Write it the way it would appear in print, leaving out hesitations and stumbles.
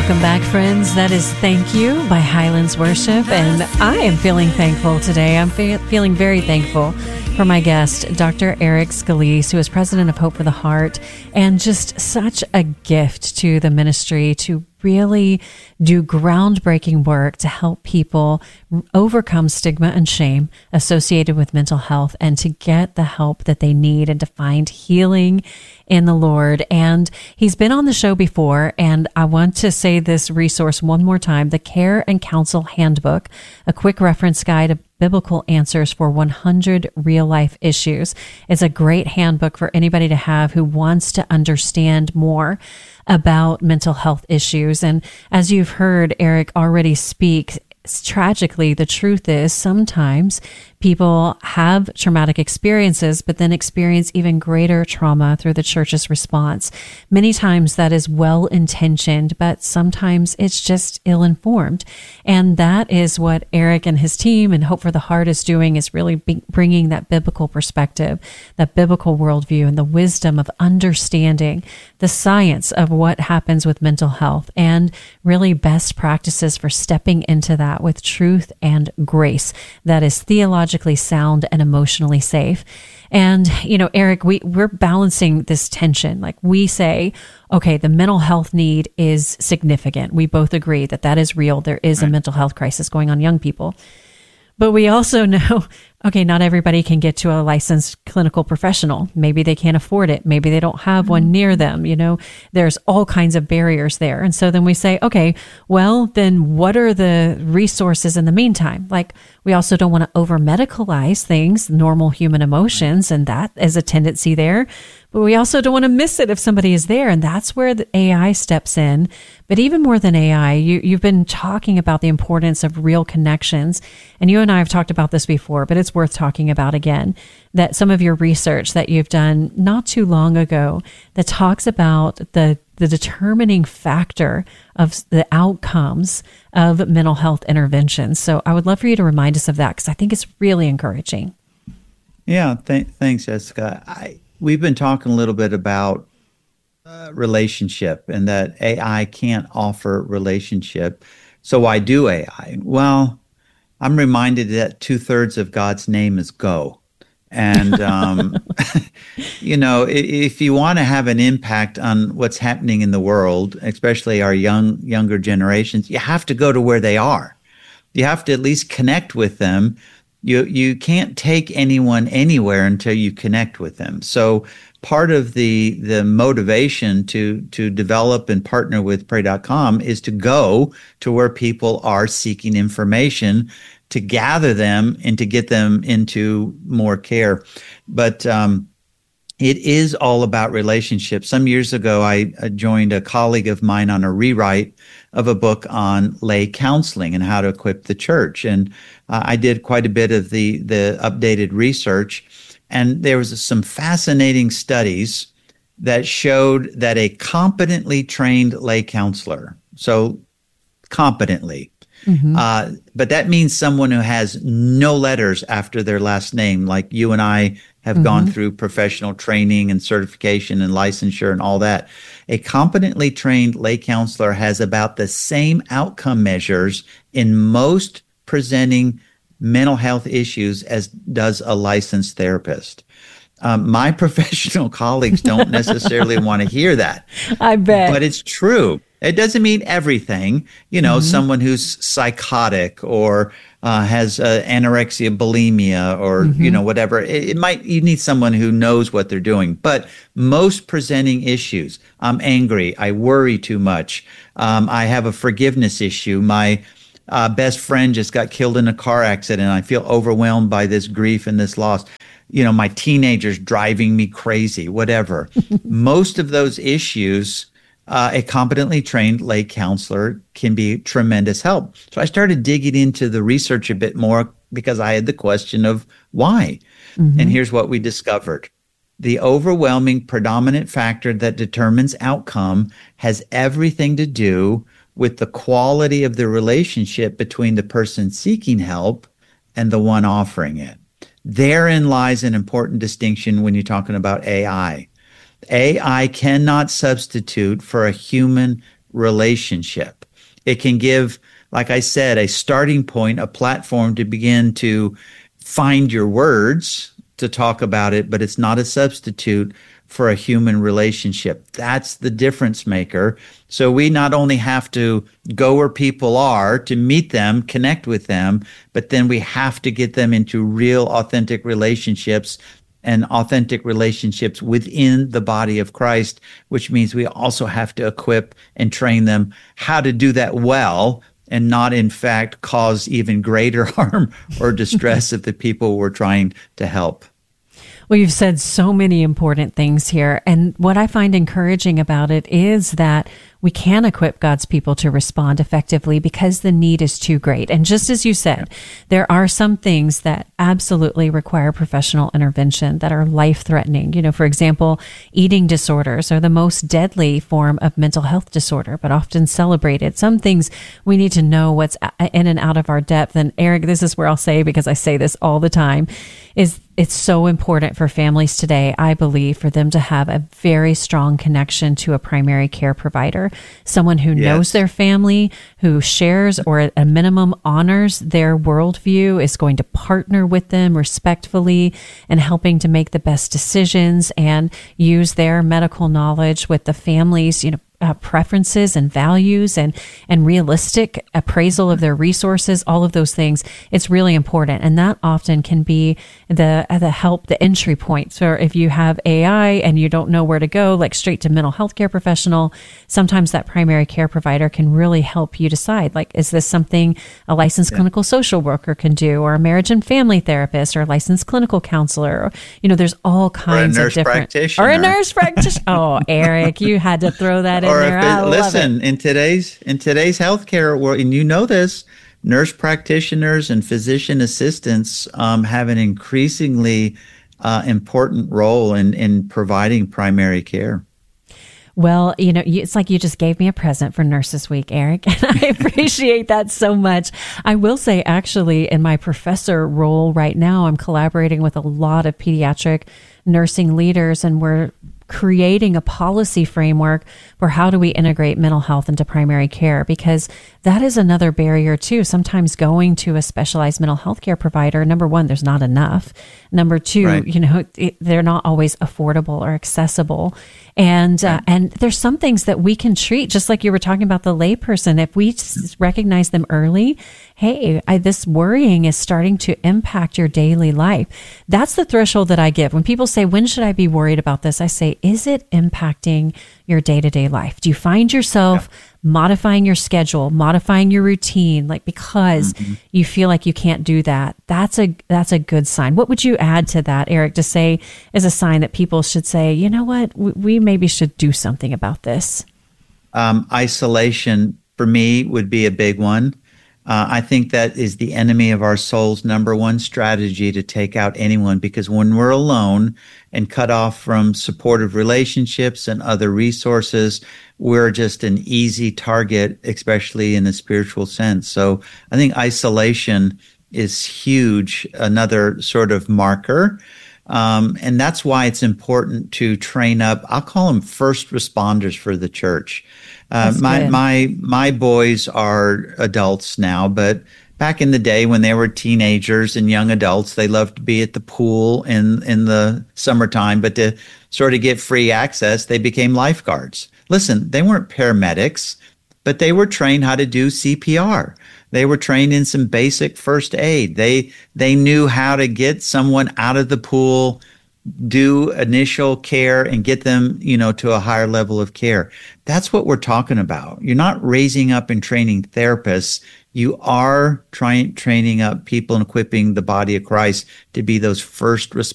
Welcome back, friends. That is Thank You by Highlands Worship. And I am feeling thankful today. I'm feeling very thankful for my guest, Dr. Eric Scalise, who is president of Hope for the Heart, and just such a gift to the ministry to really do groundbreaking work to help people overcome stigma and shame associated with mental health and to get the help that they need and to find healing in the Lord. And he's been on the show before, and I want to say this resource one more time, the Care and Counsel Handbook, a quick reference guide of biblical answers for 100 real-life issues. It's a great handbook for anybody to have who wants to understand more about mental health issues. And as you've heard Eric already speak, tragically, the truth is sometimes people have traumatic experiences, but then experience even greater trauma through the church's response. Many times that is well-intentioned, but sometimes it's just ill-informed. And that is what Eric and his team and Hope for the Heart is doing, is really bringing that biblical perspective, that biblical worldview, and the wisdom of understanding the science of what happens with mental health and really best practices for stepping into that with truth and grace that is theologically sound and emotionally safe. And, you know, Eric, we're balancing this tension. Like we say, okay, the mental health need is significant. We both agree that that is real. There is a mental health crisis going on young people. But we also know, okay, not everybody can get to a licensed clinical professional. Maybe they can't afford it. Maybe they don't have one near them. You know, there's all kinds of barriers there. And so then we say, okay, well, then what are the resources in the meantime? Like, we also don't want to over medicalize things, normal human emotions, and that is a tendency there. But we also don't want to miss it if somebody is there. And that's where the AI steps in. But even more than AI, you've been talking about the importance of real connections. And you and I have talked about this before, but it's worth talking about again, that some of your research that you've done not too long ago that talks about the determining factor of the outcomes of mental health interventions. So I would love for you to remind us of that, because I think it's really encouraging. Yeah, thanks, Jessica. We've been talking a little bit about relationship and that AI can't offer relationship. So why do AI? Well, I'm reminded that 2/3 of God's name is go. And, you know, if you want to have an impact on what's happening in the world, especially our younger generations, you have to go to where they are. You have to at least connect with them. You can't take anyone anywhere until you connect with them. So part of the motivation to develop and partner with Pray.com is to go to where people are seeking information, to gather them and to get them into more care. But it is all about relationships. Some years ago, I joined a colleague of mine on a rewrite of a book on lay counseling and how to equip the church. And I did quite a bit of the updated research. And there was some fascinating studies that showed that a competently trained lay counselor, so competently, but that means someone who has no letters after their last name, like you and I have gone through professional training and certification and licensure and all that. A competently trained lay counselor has about the same outcome measures in most presenting mental health issues as does a licensed therapist. My professional colleagues don't necessarily want to hear that. I bet. But it's true. It doesn't mean everything. You know, someone who's psychotic or has anorexia, bulimia, or, you know, whatever. You need someone who knows what they're doing. But most presenting issues, I'm angry, I worry too much, I have a forgiveness issue, my best friend just got killed in a car accident, I feel overwhelmed by this grief and this loss. You know, my teenager's driving me crazy, whatever. Most of those issues, a competently trained lay counselor can be tremendous help. So I started digging into the research a bit more because I had the question of why. And here's what we discovered. The overwhelming predominant factor that determines outcome has everything to do with the quality of the relationship between the person seeking help and the one offering it. Therein lies an important distinction when you're talking about AI. AI cannot substitute for a human relationship. It can give, like I said, a starting point, a platform to begin to find your words to talk about it, but it's not a substitute for a human relationship. That's the difference maker. So we not only have to go where people are to meet them, connect with them, but then we have to get them into real, authentic relationships and authentic relationships within the body of Christ, which means we also have to equip and train them how to do that well and not, in fact, cause even greater harm or distress of the people we're trying to help. Well, you've said so many important things here. And what I find encouraging about it is that we can equip God's people to respond effectively because the need is too great. And just as you said, there are some things that absolutely require professional intervention that are life-threatening. You know, for example, eating disorders are the most deadly form of mental health disorder, but often celebrated. Some things we need to know what's in and out of our depth. And Eric, this is where I'll say, because I say this all the time, is it's so important for families today, I believe, for them to have a very strong connection to a primary care provider, someone who knows their family, who shares or at a minimum honors their worldview, is going to partner with them respectfully and helping to make the best decisions and use their medical knowledge with the family's, preferences and values and realistic appraisal of their resources, all of those things. It's really important. And that often can be the entry point. So if you have AI and you don't know where to go, like straight to mental health care professional, sometimes that primary care provider can really help you decide, like, is this something a licensed clinical social worker can do, or a marriage and family therapist, or a licensed clinical counselor? Or, there's all kinds of different, or a nurse practitioner. Oh, Eric, you had to throw that in. Or there. Listen, in today's healthcare world, and you know this, nurse practitioners and physician assistants have an increasingly important role in providing primary care. Well, it's like you just gave me a present for Nurses Week, Eric, and I appreciate that so much. I will say, actually, in my professor role right now, I'm collaborating with a lot of pediatric nursing leaders, and we're creating a policy framework for how do we integrate mental health into primary care, because that is another barrier too. Sometimes going to a specialized mental health care provider, number one, there's not enough. Number two, they're not always affordable or accessible. And there's some things that we can treat, just like you were talking about the layperson. If we recognize them early, hey, this worrying is starting to impact your daily life. That's the threshold that I give. When people say, when should I be worried about this? I say, is it impacting your day-to-day life? Do you find yourself modifying your schedule, modifying your routine, like because you feel like you can't do that? That's a good sign. What would you add to that, Eric, to say is a sign that people should say, you know what, we maybe should do something about this? Isolation, for me, would be a big one. I think that is the enemy of our soul's number one strategy to take out anyone, because when we're alone and cut off from supportive relationships and other resources, we're just an easy target, especially in a spiritual sense. So I think isolation is huge, another sort of marker. And that's why it's important to train up, I'll call them first responders for the church. My boys are adults now, but back in the day when they were teenagers and young adults, they loved to be at the pool in the summertime, but to sort of get free access, they became lifeguards. Listen, they weren't paramedics, but they were trained how to do CPR. They were trained in some basic first aid. They knew how to get someone out of the pool, do initial care, and get them, to a higher level of care. That's what we're talking about. You're not raising up and training therapists. You are training up people and equipping the body of Christ to be those first responders